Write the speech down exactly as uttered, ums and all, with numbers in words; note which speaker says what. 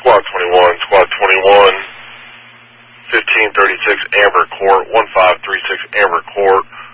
Speaker 1: Squad twenty-one, Squad twenty-one, fifteen thirty-six Amber Court, one five three six Amber Court.